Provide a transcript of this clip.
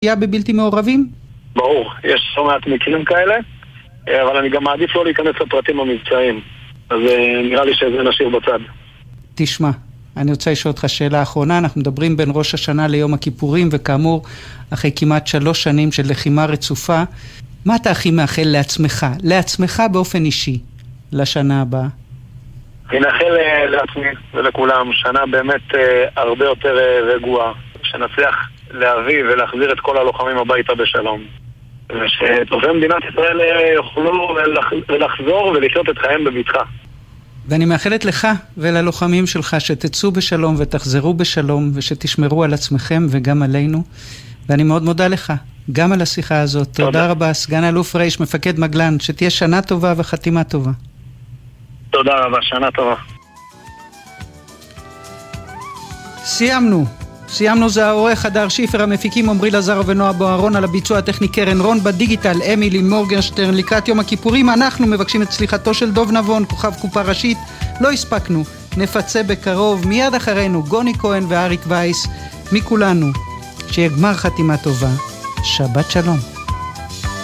היה בבלתי מעורבים? ברור, יש לא מעט מקרים כאלה, אבל אני גם מעדיף לא להיכנס לפרטים המבצעיים, אז נראה לי שזה נשאיר בצד. תשמע, אני רוצה לשאול אותך שאלה אחרונה. אנחנו מדברים בין ראש השנה ליום הכיפורים, וכאמור, אחרי כמעט 3 שנים של לחימה רצופה, מה אתה הכי מאחל לעצמך באופן אישי, לשנה הבאה? אני מאחל לעצמי ולכולם שנה באמת הרבה יותר רגועה, שנצליח להביא ולהחזיר את כל הלוחמים הביתה בשלום, ושתושבי מדינת ישראל יוכלו לחזור ולחיות את חייהם בבטחה. ואני מאחלת לך וללוחמים שלך שתצאו בשלום ותחזרו בשלום, ושתשמרו על עצמכם וגם עלינו, ואני מאוד מודה לך גם על השיחה הזאת. תודה רבה, סגן אלוף רייש, מפקד מגלן, שתהיה שנה טובה וחתימה טובה. תודה רבה, שנה טובה. סיימנו. זה העורך הדר שיפר, המפיקים עמרי לזר ונועה בוהרון, על הביצוע הטכני קרן רון, בדיגיטל אמילי מורגנשטרן. לקראת יום הכיפורים אנחנו מבקשים את סליחתו של דוב נבון, כוכב קופה ראשית. לא הספקנו, נפצה בקרוב. מיד אחרינו גוני כהן ואריק וייס. מכולנו, שיהיה גמר חתימה טובה, שבת שלום.